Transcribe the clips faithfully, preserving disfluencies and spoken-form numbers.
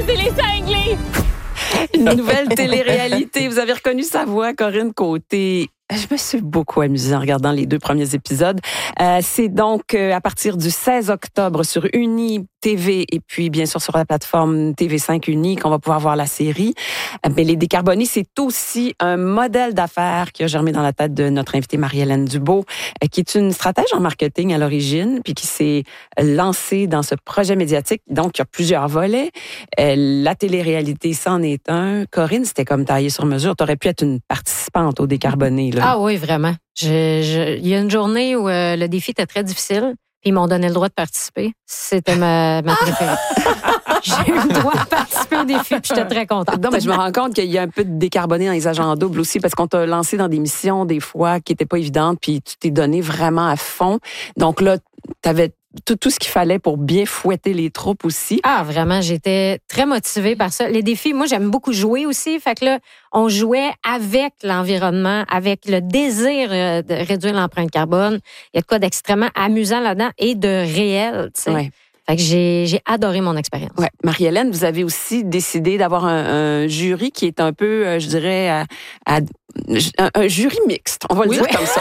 et les cinglés! Une nouvelle télé-réalité. Vous avez reconnu sa voix, Corinne Côté. Je me suis beaucoup amusée en regardant les deux premiers épisodes. Euh, c'est donc euh, à partir du seize octobre sur Uni T V et puis bien sûr sur la plateforme T V cinq Uni qu'on va pouvoir voir la série. Euh, mais Les Décarbonés, c'est aussi un modèle d'affaires qui a germé dans la tête de notre invitée Marie-Hélène Dubeau, euh, qui est une stratège en marketing à l'origine, puis qui s'est lancée dans ce projet médiatique. Donc, il y a plusieurs volets. Euh, la télé-réalité, c'en est un. Corinne, c'était comme taillé sur mesure. Tu aurais pu être une participante aux Décarbonés, là. Ah oui, vraiment. Je, je, il y a une journée où euh, le défi était très difficile, puis ils m'ont donné le droit de participer. C'était ma, ma préférée. J'ai eu le droit de participer au défi, puis j'étais très contente. Non, mais je me rends compte qu'il y a un peu de décarboné dans les agents doubles aussi, parce qu'on t'a lancé dans des missions, des fois, qui n'étaient pas évidentes, puis tu t'es donné vraiment à fond. Donc là, tu avais tout, tout ce qu'il fallait pour bien fouetter les troupes aussi. Ah, vraiment, j'étais très motivée par ça. Les défis, moi, j'aime beaucoup jouer aussi. Fait que là, on jouait avec l'environnement, avec le désir de réduire l'empreinte carbone. Il y a de quoi d'extrêmement amusant là-dedans et de réel, tu sais. Ouais. Fait que j'ai, j'ai adoré mon expérience. Ouais. Marie-Hélène, vous avez aussi décidé d'avoir un, un jury qui est un peu, je dirais, à, à, un, un jury mixte. On va le oui. dire comme ça.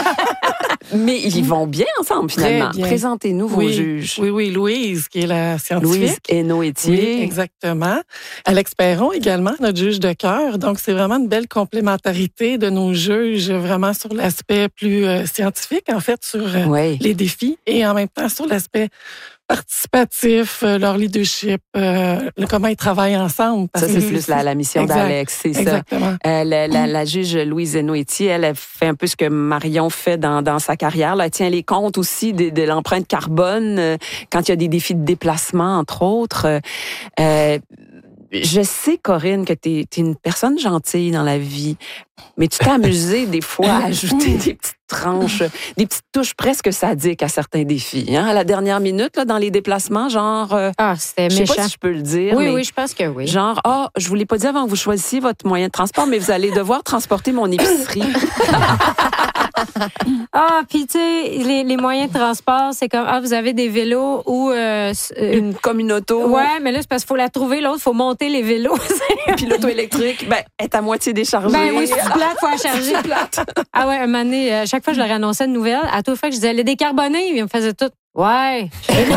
Mais ils y vont bien ensemble, finalement. Bien. Présentez-nous vos oui. juges. Oui, oui, Louise, qui est la scientifique. Louise Hénaud-Étier. Oui, exactement. Alex Perron également, notre juge de cœur. Donc, c'est vraiment une belle complémentarité de nos juges, vraiment sur l'aspect plus euh, scientifique, en fait, sur euh, oui. les défis, et en même temps sur l'aspect participatif, euh, leur leadership, euh, comment ils travaillent ensemble. Ça, c'est plus la, la mission exact, d'Alex, c'est exactement. ça. Euh, la, la, la juge Louise Hénaud-Étier, elle, elle fait un peu ce que Marion fait dans, dans sa carrière. Là. Elle tient les comptes aussi de, de l'empreinte carbone euh, quand il y a des défis de déplacement, entre autres. Euh, je sais, Corinne, que tu es une personne gentille dans la vie, mais tu t'es amusée des fois à ajouter des petites tranches, des petites touches presque sadiques à certains défis. Hein? À la dernière minute, là, dans les déplacements, genre... Euh, ah, c'était méchant. Je sais pas si je peux le dire. Oui, mais oui, je pense que oui. Genre, ah, oh, je vous l'ai pas dit avant que vous choisissiez votre moyen de transport, mais vous allez devoir transporter mon épicerie. Ah, puis tu sais, les, les moyens de transport, c'est comme, ah, vous avez des vélos ou... Euh, une communauto. Ouais, mais là, c'est parce qu'il faut la trouver, l'autre, il faut monter les vélos. Puis l'auto électrique, ben, est à moitié déchargée. Ben oui, c'est plate, faut la charger. Plate. Ah ouais, un moment donné, à chaque fois que je leur annonçais une nouvelle, à toute fois que je disais, les décarbonés, ils me faisaient tout. Ouais.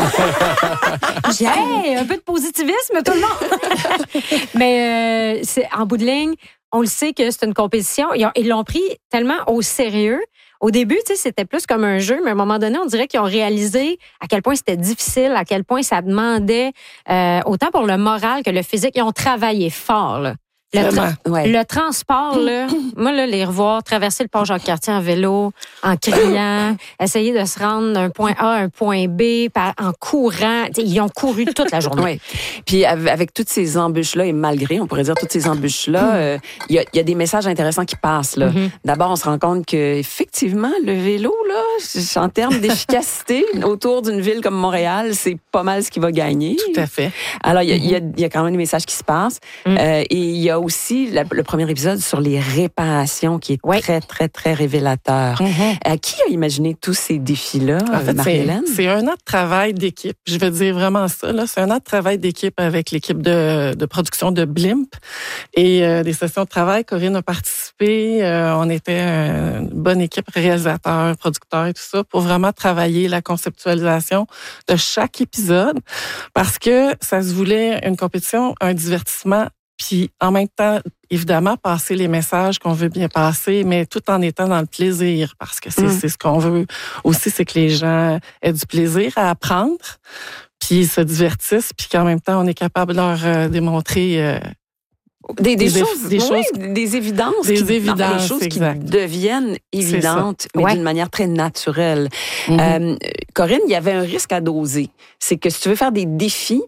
J'ai hey, un peu de positivisme, tout le monde. Mais euh, c'est, en bout de ligne, on le sait que c'est une compétition. Ils, ont, ils l'ont pris tellement au sérieux. Au début, tu sais, c'était plus comme un jeu, mais à un moment donné, on dirait qu'ils ont réalisé à quel point c'était difficile, à quel point ça demandait euh, autant pour le moral que le physique. Ils ont travaillé fort, là. Le, tra- ouais. le transport, là, moi, là, les revoir, traverser le pont Jacques-Cartier en vélo, en criant, essayer de se rendre d'un point A à un point B par, en courant. T'sais, ils ont couru toute la journée. Oui. Puis avec toutes ces embûches-là, et malgré, on pourrait dire, toutes ces embûches-là, il euh, y, a, y a des messages intéressants qui passent. Là. Mm-hmm. D'abord, on se rend compte qu'effectivement, le vélo, là, en termes d'efficacité, autour d'une ville comme Montréal, c'est pas mal ce qui va gagner. Tout à fait. Alors, il y, mm-hmm. y, y a quand même des messages qui se passent. Mm. Euh, et il y a aussi la, le premier épisode sur les réparations qui est oui. très, très, très révélateur. Mm-hmm. Euh, qui a imaginé tous ces défis-là, en fait, Marie-Hélène? C'est, c'est un an de travail d'équipe. Je vais dire vraiment ça. Là. C'est un an de travail d'équipe avec l'équipe de, de production de Blimp et euh, des sessions de travail. Corinne a participé. Euh, on était une bonne équipe, réalisateurs, producteurs et tout ça, pour vraiment travailler la conceptualisation de chaque épisode parce que ça se voulait une compétition, un divertissement. Puis, en même temps, évidemment, passer les messages qu'on veut bien passer, mais tout en étant dans le plaisir, parce que c'est, mmh. c'est ce qu'on veut aussi, c'est que les gens aient du plaisir à apprendre, puis se divertissent, puis qu'en même temps, on est capable de leur euh, démontrer... Euh, Des, des, des choses, des, oui, choses, des évidences, des qui, évidences, des choses exact. qui deviennent évidentes, mais ouais. d'une manière très naturelle. Mm-hmm. Euh, Corinne, il y avait un risque à doser. C'est que si tu veux faire des défis,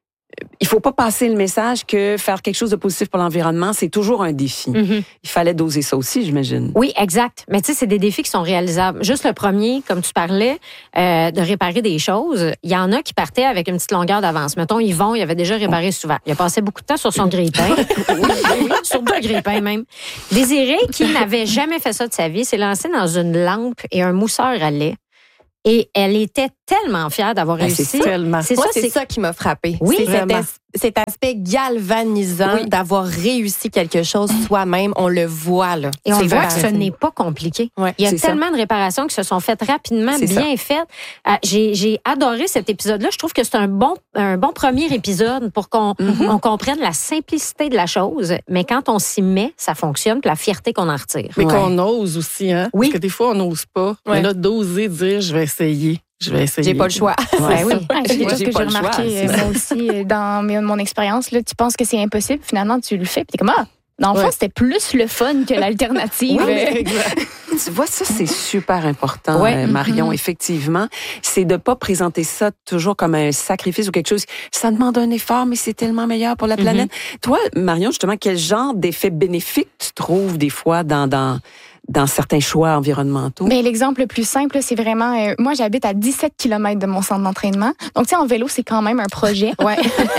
il faut pas passer le message que faire quelque chose de positif pour l'environnement, c'est toujours un défi. Mm-hmm. Il fallait doser ça aussi, j'imagine. Oui, exact. Mais tu sais, c'est des défis qui sont réalisables. Juste le premier, comme tu parlais, euh, de réparer des choses, il y en a qui partaient avec une petite longueur d'avance. Mettons, Yvon, il avait déjà réparé souvent. Il a passé beaucoup de temps sur son grille-pain. oui, oui, sur deux grille-pains même. Désiré, qui n'avait jamais fait ça de sa vie, s'est lancé dans une lampe et un mousseur à lait. Et elle était tellement fière d'avoir ben, réussi. C'est tellement. C'est Moi, ça, c'est, c'est ça qui m'a frappée. Oui, c'est c'était cet aspect galvanisant oui. d'avoir réussi quelque chose soi-même, on le voit là. Et on c'est voit que ce n'est pas compliqué. Ouais, Il y a tellement ça. de réparations qui se sont faites rapidement, c'est bien ça. faites. Euh, j'ai, j'ai adoré cet épisode-là. Je trouve que c'est un bon, un bon premier épisode pour qu'on mm-hmm. on comprenne la simplicité de la chose. Mais quand on s'y met, ça fonctionne, puis la fierté qu'on en retire. Mais ouais. qu'on ose aussi, hein? Oui. Parce que des fois, on n'ose pas. Ouais. Mais là, d'oser dire, je vais essayer. Je vais essayer. J'ai pas le choix. Ouais, oui. Ouais, c'est quelque chose j'ai que pas j'ai le remarqué, choix, moi aussi, dans mes- mon expérience. Là, tu penses que c'est impossible, finalement, tu le fais, puis t'es comme, ah, dans le fond, Ouais. c'était plus le fun que l'alternative. Oui, exact. Tu vois, ça, c'est super important, Ouais. euh, Marion, Mm-hmm. effectivement. C'est de pas présenter ça toujours comme un sacrifice ou quelque chose. Ça demande un effort, mais c'est tellement meilleur pour la planète. Mm-hmm. Toi, Marion, justement, quel genre d'effet bénéfique tu trouves des fois dans, dans, dans certains choix environnementaux? Mais l'exemple le plus simple, c'est vraiment, euh, moi, j'habite à dix-sept kilomètres de mon centre d'entraînement. Donc, tu sais, en vélo, c'est quand même un projet. Ouais.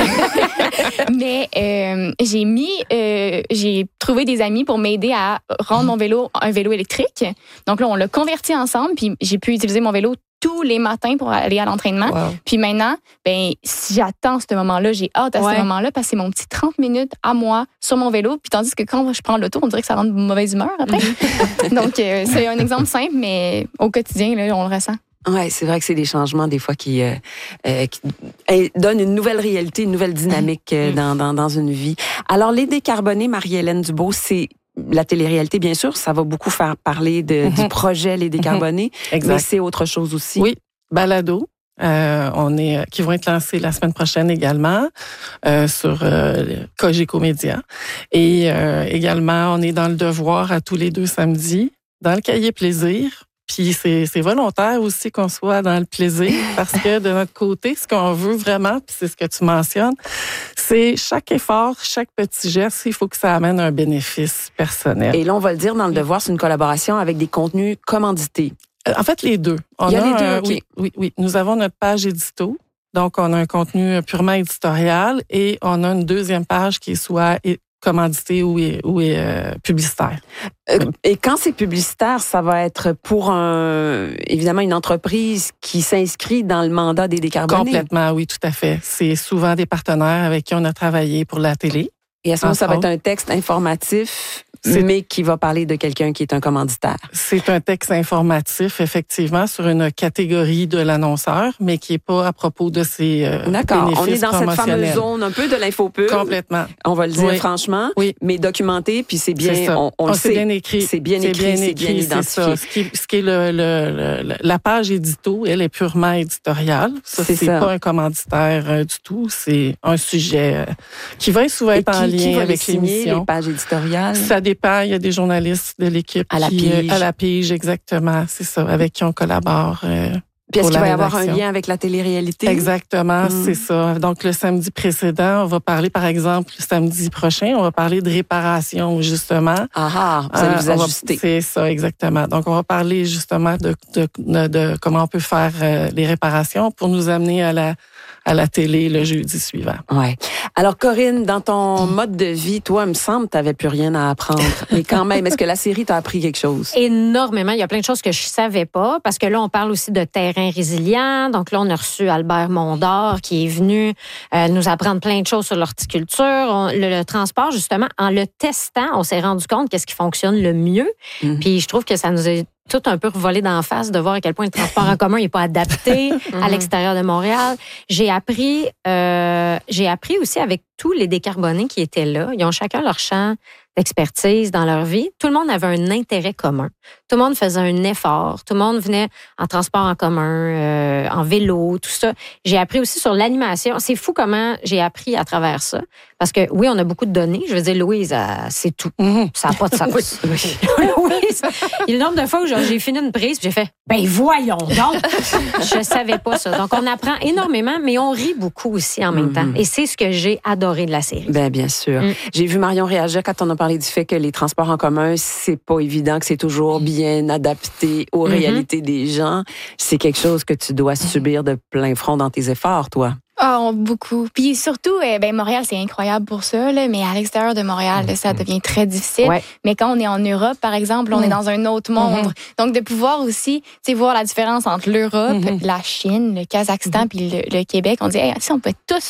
Mais euh, j'ai mis, euh, j'ai trouvé des amis pour m'aider à rendre mon vélo un vélo électrique. Donc là, on l'a converti ensemble, puis j'ai pu utiliser mon vélo tous les matins pour aller à l'entraînement. Wow. Puis maintenant, ben si j'attends ce moment-là, j'ai hâte à Ouais. ce moment-là parce que c'est mon petit trente minutes à moi sur mon vélo. Puis tandis que quand je prends l'auto, on dirait que ça rend de mauvaise humeur après. Donc, euh, c'est un exemple simple, mais au quotidien, là, on le ressent. Ouais, c'est vrai que c'est des changements des fois qui, euh, euh, qui euh, donnent une nouvelle réalité, une nouvelle dynamique euh, dans, dans, dans une vie. Alors, les décarbonés, Marie-Hélène Dubois, c'est la télé-réalité, bien sûr, ça va beaucoup faire parler de, du projet Les Décarbonés, Exact. mais c'est autre chose aussi. Oui, balado. Euh, on est qui vont être lancés la semaine prochaine également euh, sur euh, Cogeco Média. Et euh, également, on est dans le devoir à tous les deux samedis, dans le cahier plaisir. Puis c'est, c'est volontaire aussi qu'on soit dans le plaisir parce que de notre côté, ce qu'on veut vraiment, puis c'est ce que tu mentionnes, c'est chaque effort, chaque petit geste, il faut que ça amène un bénéfice personnel. Et là, on va le dire dans le devoir, c'est une collaboration avec des contenus commandités. En fait, les deux. On Il y a a les deux, un- OK. oui, oui, oui. Nous avons notre page édito. Donc, on a un contenu purement éditorial et on a une deuxième page qui est soit é- commandité ou, est, ou est, euh, publicitaire. Euh, Et quand c'est publicitaire, ça va être pour un, évidemment une entreprise qui s'inscrit dans le mandat des décarbonés. Complètement, oui, tout à fait. C'est souvent des partenaires avec qui on a travaillé pour la télé. Et à ce moment, ça va être Entre un texte informatif, C'est- mais qui va parler de quelqu'un qui est un commanditaire. C'est un texte informatif, effectivement, sur une catégorie de l'annonceur, mais qui n'est pas à propos de ses euh, D'accord. bénéfices On est dans cette fameuse promotionnels. zone un peu de l'infopub. Complètement. On va le dire Oui. franchement, Oui. mais documenté, puis c'est bien, C'est ça. on, on Oh, le c'est sait. bien écrit. C'est bien écrit, c'est bien c'est identifié. ça. Ce qui, est- ce qui est le, le, le- la page édito, elle est purement éditoriale. Ça, C'est c'est ça. pas un commanditaire euh, du tout. C'est un sujet euh, qui va souvent Et être en qui, qui lien va les avec signer, les l'émission. pages éditoriales? Ça dépend. Il y a des journalistes de l'équipe À la qui, euh, pige. à la pige, exactement. C'est ça, avec qui on collabore. euh, Puis est-ce pour qu'il va la y avoir un rédaction. lien avec la télé-réalité? Exactement, Mm. c'est ça. Donc, le samedi précédent, on va parler, par exemple, le samedi prochain, on va parler de réparation, justement. Ah ah, vous allez Euh, vous on va- ajuster. C'est ça, exactement. Donc, on va parler justement de, de, de, de comment on peut faire euh, les réparations pour nous amener à la, à la télé le jeudi suivant. Ouais. Alors, Corinne, dans ton mode de vie, toi, il me semble que tu n'avais plus rien à apprendre. Mais quand même, est-ce que la série t'a appris quelque chose? Énormément. Il y a plein de choses que je savais pas parce que là, on parle aussi de terrain résilient. Donc là, on a reçu Albert Mondor qui est venu euh, nous apprendre plein de choses sur l'horticulture. On- le, le transport, justement, en le testant, on s'est rendu compte qu'est-ce qui fonctionne le mieux. Mhm. Puis je trouve que ça nous a tout un peu volé d'en face de voir à quel point le transport en commun n'est pas adapté à l'extérieur de Montréal. J'ai appris, euh, j'ai appris aussi avec tous les décarbonés qui étaient là. Ils ont chacun leur champ d'expertise dans leur vie. Tout le monde avait un intérêt commun. Tout le monde faisait un effort. Tout le monde venait en transport en commun, euh, en vélo, tout ça. J'ai appris aussi sur l'animation. C'est fou comment j'ai appris à travers ça. Parce que oui, on a beaucoup de données. Je veux dire, Louise, euh, c'est tout. Ça n'a pas de sens. Louise, il y a le nombre de fois où genre, j'ai fini une prise, puis j'ai fait, ben voyons donc. Je savais pas ça. Donc, on apprend énormément, mais on rit beaucoup aussi en même temps. Et c'est ce que j'ai adoré de la série. Ben, bien sûr. Mm. J'ai vu Marion réagir quand on a parlé du fait que les transports en commun, c'est pas évident, que c'est toujours bien adapté aux Mm-hmm. réalités des gens. C'est quelque chose que tu dois subir de plein front dans tes efforts, toi. Ah, beaucoup. Puis surtout, eh, ben Montréal, c'est incroyable pour ça, là, mais à l'extérieur de Montréal, là, ça devient très difficile. Ouais. Mais quand on est en Europe, par exemple, on est dans un autre monde. Donc, de pouvoir aussi, tu sais, voir la différence entre l'Europe, la Chine, le Kazakhstan, puis le, le Québec, on dit, hey, si on peut tous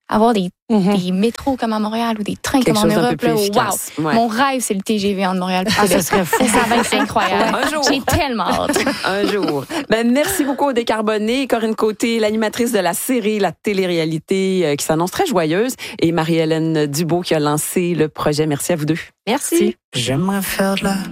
avoir des, Mm-hmm. des métros comme à Montréal ou des trains Quelque comme en chose d'un Europe. peu plus Là, efficace. wow. Ouais. Mon rêve, c'est le T G V entre Montréal et Ah, Québec. ça serait fou. Ça va être incroyable. Un jour. J'ai tellement hâte. Un jour. Ben, merci beaucoup aux Décarbonés. Corinne Côté, l'animatrice de la série, la télé-réalité euh, qui s'annonce très joyeuse. Et Marie-Hélène Dubo qui a lancé le projet. Merci à vous deux. Merci. J'aimerais faire de la